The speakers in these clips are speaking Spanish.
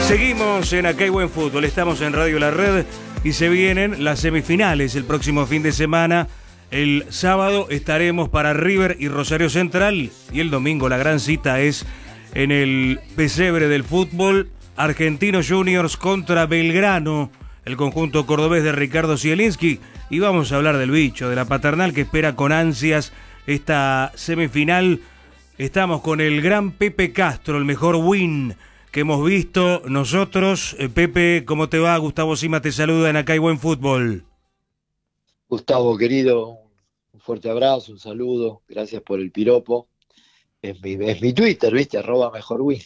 Seguimos en Acá hay Buen Fútbol, estamos en Radio La Red y se vienen las semifinales el próximo fin de semana. El sábado estaremos para River y Rosario Central y el domingo la gran cita es en el pesebre del fútbol, Argentinos Juniors contra Belgrano, el conjunto cordobés de Ricardo Zielinski, y vamos a hablar del bicho, de la paternal que espera con ansias esta semifinal. Estamos con el gran Pepe Castro, el mejor win que hemos visto nosotros. Pepe, ¿cómo te va? Gustavo Sima te saluda en Acá hay Buen Fútbol. Gustavo, querido, un fuerte abrazo, un saludo, gracias por el piropo. Es mi Twitter, ¿viste? @mejorwin.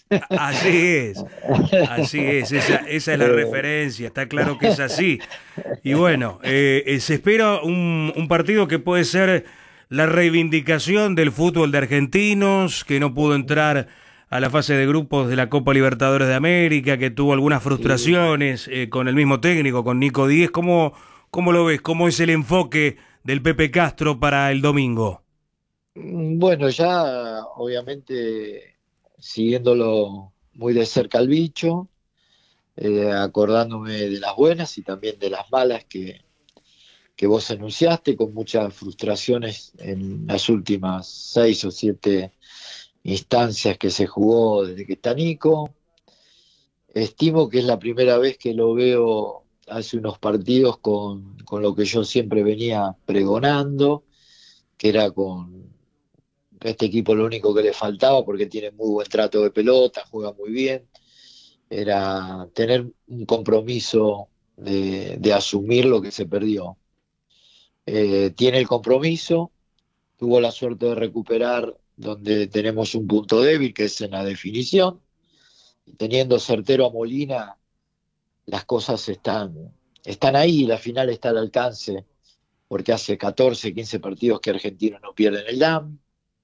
Así es, esa es la referencia, está claro que es así. Y bueno, se espera un partido que puede ser la reivindicación del fútbol de Argentinos, que no pudo entrar a la fase de grupos de la Copa Libertadores de América, que tuvo algunas frustraciones con el mismo técnico, con Nico Díez. ¿Cómo lo ves? ¿Cómo es el enfoque del Pepe Castro para el domingo? Bueno, ya obviamente siguiéndolo muy de cerca al bicho, acordándome de las buenas y también de las malas que vos enunciaste, con muchas frustraciones en las últimas 6 o 7 instancias que se jugó desde que está Nico. Estimo que es la primera vez que lo veo hace unos partidos con lo que yo siempre venía pregonando, que era con este equipo lo único que le faltaba, porque tiene muy buen trato de pelota, juega muy bien, era tener un compromiso de asumir lo que se perdió. Tiene el compromiso, tuvo la suerte de recuperar donde tenemos un punto débil, que es en la definición, y teniendo certero a Molina, las cosas están ahí, la final está al alcance, porque hace 14, 15 partidos que Argentinos no pierden el DAM.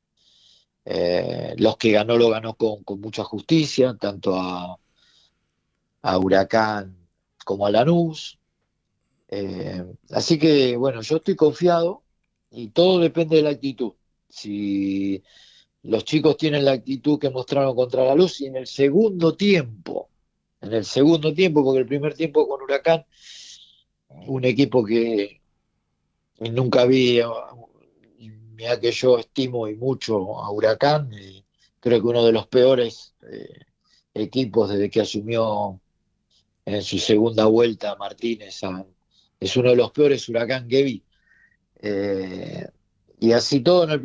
Los que ganó lo ganó con mucha justicia, tanto a Huracán como a Lanús. Así que bueno, yo estoy confiado y todo depende de la actitud. Si los chicos tienen la actitud que mostraron contra la Luz y en el segundo tiempo, porque el primer tiempo con Huracán, un equipo que nunca vi, mira que yo estimo y mucho a Huracán, y creo que uno de los peores equipos desde que asumió en su segunda vuelta Martínez, es uno de los peores Huracán que vi. Y así todo en el